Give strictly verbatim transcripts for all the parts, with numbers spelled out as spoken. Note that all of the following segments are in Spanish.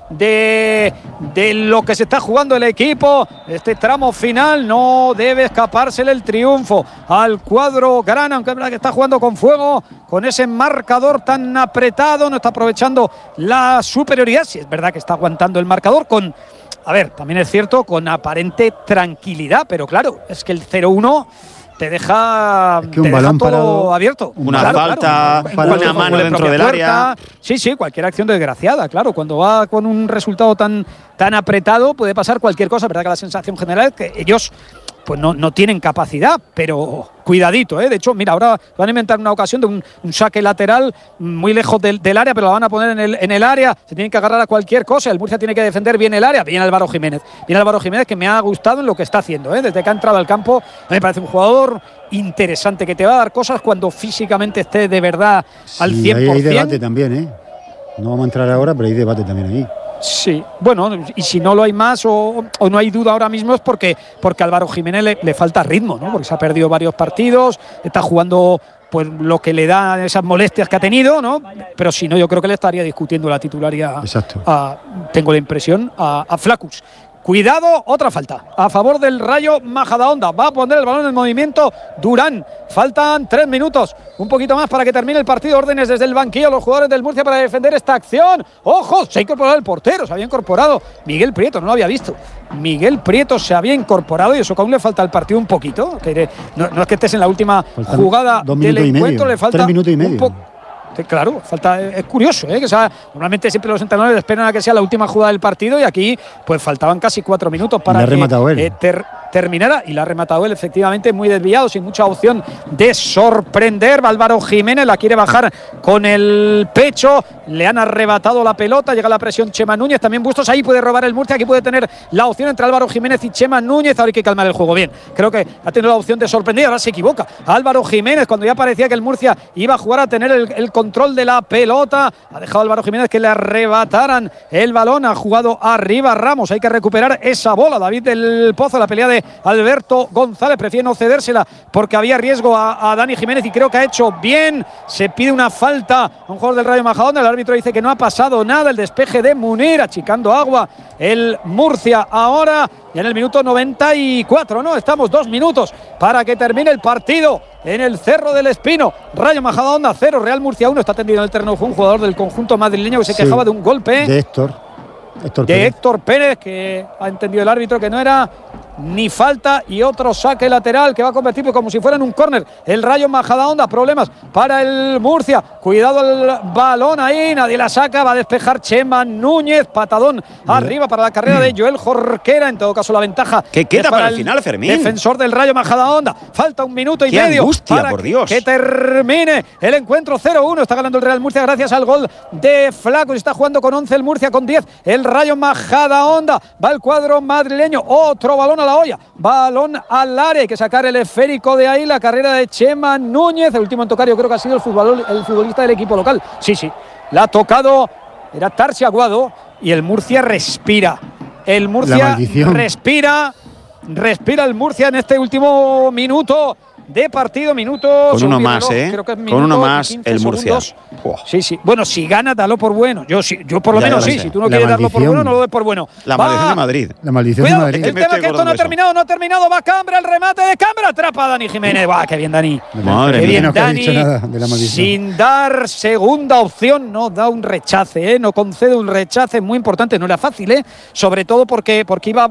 de, de lo que se está jugando el equipo. Este tramo final no debe escapársele el triunfo al cuadro grana, aunque es verdad que está jugando con fuego, con ese marcador tan apretado, no está aprovechando la superioridad. Sí, es verdad que está aguantando el marcador con, a ver, también es cierto, con aparente tranquilidad, pero claro, es que el cero uno te deja, es que un te balón deja todo parado, abierto. Una claro, falta, claro, una mano dentro del área. Sí, sí, cualquier acción desgraciada, claro. Cuando va con un resultado tan, tan apretado puede pasar cualquier cosa. Es verdad que la sensación general es que ellos pues no, no tienen capacidad, pero cuidadito, ¿eh? De hecho, mira, ahora van a inventar una ocasión de un, un saque lateral muy lejos del, del área, pero la van a poner en el, en el área, se tienen que agarrar a cualquier cosa, el Murcia tiene que defender bien el área, bien Álvaro Jiménez, bien Álvaro Jiménez, que me ha gustado en lo que está haciendo, ¿eh? Desde que ha entrado al campo, me parece un jugador interesante, que te va a dar cosas cuando físicamente esté de verdad al sí, cien por ciento. Hay, hay debate también, ¿eh? No vamos a entrar ahora, pero hay debate también ahí. Sí, bueno, y si no lo hay más o, o no hay duda ahora mismo es porque, porque a Álvaro Jiménez le, le falta ritmo, ¿no? Porque se ha perdido varios partidos, está jugando pues lo que le da esas molestias que ha tenido, ¿no? Pero si no, yo creo que le estaría discutiendo la titularidad. Exacto. A, tengo la impresión, a, a Flaccus. Cuidado, otra falta a favor del Rayo Majadahonda. Va a poner el balón en movimiento Durán. Faltan tres minutos, un poquito más para que termine el partido. Órdenes desde el banquillo a los jugadores del Murcia para defender esta acción. ¡Ojo! Se ha incorporado el portero, se había incorporado Miguel Prieto, no lo había visto. Miguel Prieto se había incorporado y eso que aún le falta al partido un poquito. Que no, no es que estés en la última Faltan jugada del encuentro, medio, le falta tres minutos y medio. un poco. Claro, falta, es curioso, ¿eh? Que sea, normalmente siempre los entrenadores esperan a que sea la última jugada del partido y aquí pues faltaban casi cuatro minutos para que eh, ter, terminara y la ha rematado él, efectivamente, muy desviado, sin mucha opción de sorprender. Álvaro Jiménez la quiere bajar con el pecho, le han arrebatado la pelota, llega la presión Chema Núñez, también Bustos, ahí puede robar el Murcia, aquí puede tener la opción entre Álvaro Jiménez y Chema Núñez. Ahora hay que calmar el juego bien, creo que ha tenido la opción de sorprender, ahora se equivoca Álvaro Jiménez cuando ya parecía que el Murcia iba a jugar a tener el, el control de la pelota, ha dejado Álvaro Jiménez que le arrebataran el balón, ha jugado arriba Ramos, hay que recuperar esa bola. David del Pozo, la pelea de Alberto González, prefiere no cedérsela porque había riesgo a, a Dani Jiménez y creo que ha hecho bien. Se pide una falta a un jugador del Rayo Majadahonda, el árbitro dice que no ha pasado nada, el despeje de Munir, achicando agua el Murcia ahora, y en el minuto noventa y cuatro, ¿no? Estamos dos minutos para que termine el partido en el Cerro del Espino. Rayo Majadahonda cero, Real Murcia uno. Está tendido en el terreno, fue un jugador del conjunto madrileño que se sí, quejaba de un golpe de Héctor, Héctor de Pérez. Héctor Pérez, que ha entendido el árbitro que no era ni falta, y otro saque lateral que va a convertirlo como si fuera en un córner. El Rayo Majadahonda, problemas para el Murcia. Cuidado el balón ahí, nadie la saca, va a despejar Chema Núñez, patadón arriba para la carrera de Joel Jorquera. En todo caso, la ventaja que queda para, para el final, Fermín. Defensor del Rayo Majadahonda. Falta un minuto y ¡Qué medio angustia, para por Dios! que termine el encuentro. Cero uno, está ganando el Real Murcia gracias al gol de Flaccus. Está jugando con once el Murcia, con diez el Rayo Majadahonda. Va el cuadro madrileño, otro balón a la olla, balón al área, hay que sacar el esférico de ahí. La carrera de Chema Núñez, el último en tocar yo creo que ha sido el, futbol, el futbolista del equipo local. Sí, sí, la ha tocado, era Tarsi Aguado, y el Murcia respira. El Murcia respira, respira el Murcia en este último minuto de partido, minutos. Con uno más, ¿eh? Creo que es Con uno más el Murcia. Sí, sí. Bueno, si gana, dalo por bueno. Yo sí, yo por lo ya, menos ya sí. Sé. Si tú no la quieres maldición. darlo por bueno, no lo des por bueno. La Va. maldición de Madrid. La maldición Cuidado, de Madrid. el tema que esto no ha terminado, no ha terminado. Va Cambra, el remate de Cambra, atrapa a Dani Jiménez. ¡Buah, qué bien, Dani! Madre qué bien, no Dani. Dicho nada de la maldición. Sin dar segunda opción, no da un rechace, ¿eh? No concede un rechace muy importante. No era fácil, ¿eh? Sobre todo porque, porque iba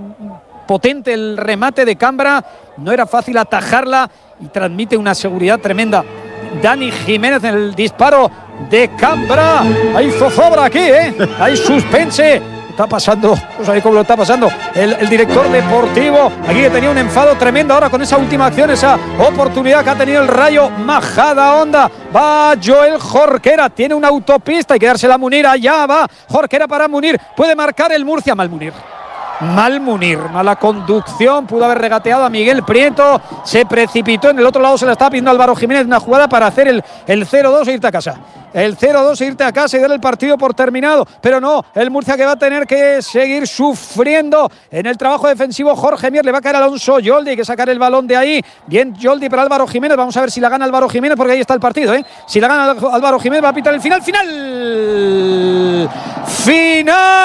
potente el remate de Cambra. No era fácil atajarla y transmite una seguridad tremenda. Dani Jiménez en el disparo de Cambra. Hay zozobra aquí, ¿eh? Hay suspense. Está pasando, no sabéis cómo lo está pasando el, el director deportivo. Aquí que tenía un enfado tremendo ahora con esa última acción, esa oportunidad que ha tenido el Rayo Majadahonda. Va Joel Jorquera, tiene una autopista, hay que dársela a Munir. Allá va Jorquera para Munir. Puede marcar el Murcia. Mal Munir. Mal Munir, mala conducción, pudo haber regateado a Miguel Prieto, se precipitó, en el otro lado se la estaba pidiendo Álvaro Jiménez, una jugada para hacer el, el cero dos e irte a casa. El cero dos e irte a casa y dar el partido por terminado, pero no, el Murcia que va a tener que seguir sufriendo en el trabajo defensivo. Jorge Mier, le va a caer a Alonso Yoldi, hay que sacar el balón de ahí. Bien Yoldi para Álvaro Jiménez, vamos a ver si la gana Álvaro Jiménez, porque ahí está el partido, ¿eh? Si la gana Álvaro Jiménez va a pitar el final, final, final.